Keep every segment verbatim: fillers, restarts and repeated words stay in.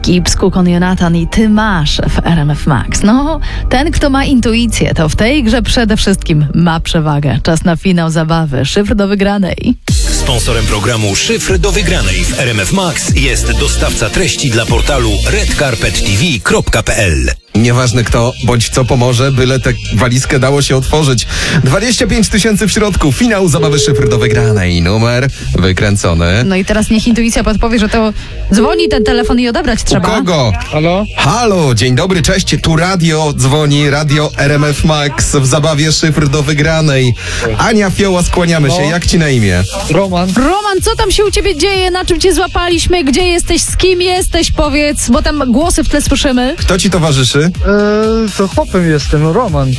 Kipsku, Kon Jonatan i Ty masz w R M F Max. No, ten, kto ma intuicję, to w tej grze przede wszystkim ma przewagę. Czas na finał zabawy. Szyfr do wygranej. Sponsorem programu Szyfr do wygranej w R M F Max jest dostawca treści dla portalu red carpet t v kropka p l. Nieważne kto bądź co pomoże, byle tę walizkę dało się otworzyć. dwadzieścia pięć tysięcy w środku. Finał zabawy Szyfr do wygranej. Numer wykręcony. No i teraz niech intuicja podpowie, że to dzwoni ten telefon i odebrać trzeba. U kogo? Halo? Halo, dzień dobry, cześć. Tu radio dzwoni, radio R M F Max w zabawie Szyfr do wygranej. Ania Fioła, skłaniamy się. No. Jak ci na imię? Roman? Roman, co tam się u ciebie dzieje? Na czym cię złapaliśmy? Gdzie jesteś? Z kim jesteś? Powiedz, bo tam głosy w tle słyszymy. Kto ci towarzyszy? Eee, to chłopem jestem, Roman.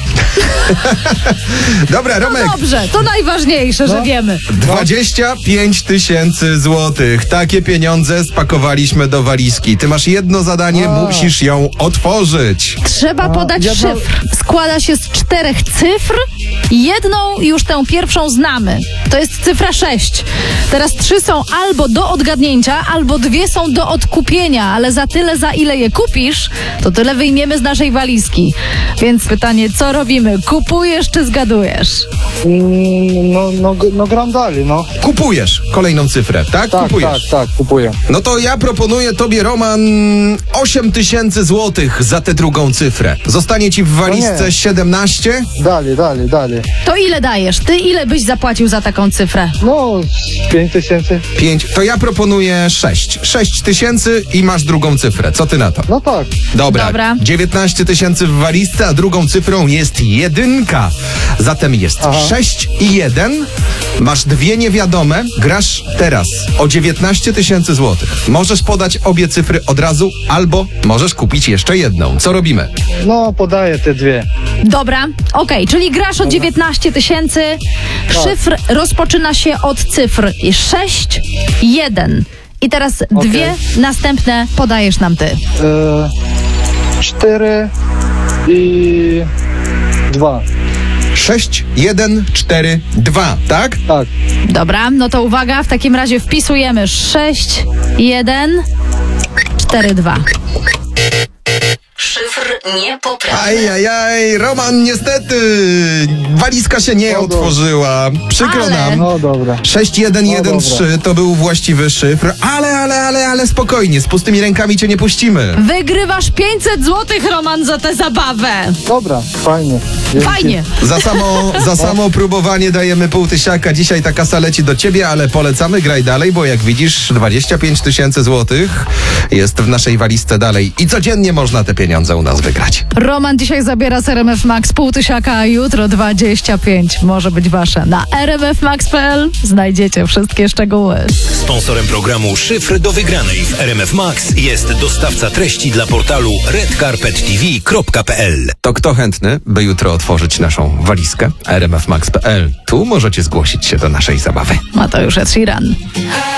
Dobra, Romek. No dobrze, to najważniejsze, że No. wiemy. dwadzieścia pięć tysięcy złotych. Takie pieniądze spakowaliśmy do walizki. Ty masz jedno zadanie, A. musisz ją otworzyć. Trzeba A, podać ja to- szyfr. Składa się z czterech cyfr. Jedną już tę pierwszą znamy. To jest cyfra sześć. Teraz trzy są albo do odgadnięcia, albo dwie są do odkupienia, ale za tyle, za ile je kupisz, to tyle wyjmiemy z naszej walizki. Więc pytanie, co robimy? Kupujesz czy zgadujesz? Mm, No, no, no gram dalej, no. Kupujesz kolejną cyfrę, tak? Tak, Kupujesz. tak, tak, kupuję. No to ja proponuję tobie, Roman, osiem tysięcy złotych za tę drugą cyfrę. Zostanie ci w walizce nie. siedemnaście? Dalej, dalej, dalej. To ile dajesz? Ty ile byś zapłacił za taką cyfrę? No, pięć tysięcy. pięć. To ja proponuję sześć. sześć tysięcy i masz drugą cyfrę. Co ty na to? No tak. Dobra. Dobra. dziewiętnaście tysięcy w walizce, a drugą cyfrą jest jedynka. Zatem jest Aha. sześć i jeden. Masz dwie niewiadome. Grasz teraz o dziewiętnaście tysięcy złotych. Możesz podać obie cyfry od razu, albo możesz kupić jeszcze jedną. Co robimy? No, podaję te dwie. Dobra, okej, czyli grasz o dziewiętnaście tysięcy. Szyfr rozpoczyna się od cyfr sześć, jeden. I teraz Okej. dwie następne podajesz nam ty. Eee, cztery i dwa. sześć, jeden, cztery, dwa, tak? Tak. Dobra, no to uwaga, w takim razie wpisujemy sześć, jeden, cztery, dwa. Szyfr niepoprawny. Ajajaj, Roman, niestety walizka się nie No dobra. otworzyła. Przykro Ale- nam. No dobra. sześć jeden jeden No trzy to był właściwy szyfr, ale, ale, ale, ale spokojnie, z pustymi rękami cię nie puścimy. Wygrywasz pięćset złotych, Roman, za tę zabawę. Dobra, fajnie. Dzięki. Fajnie. Za samo, za samo próbowanie dajemy pół tysiaka. Dzisiaj ta kasa leci do ciebie, ale polecamy, graj dalej, bo jak widzisz, dwadzieścia pięć tysięcy złotych jest w naszej walizce dalej i codziennie można te pieniądze u nas wygrać. Roman dzisiaj zabiera z R M F Max pół tysiaka, a jutro dwadzieścia pięć. Może być wasze. Na r m f max kropka p l znajdziecie wszystkie szczegóły. Sponsorem programu Szyfr do wygranej w R M F Max jest dostawca treści dla portalu red carpet t v kropka p l. To kto chętny, by jutro otworzyć naszą walizkę? r m f max kropka p l. Tu możecie zgłosić się do naszej zabawy. A to już Ed Sheeran.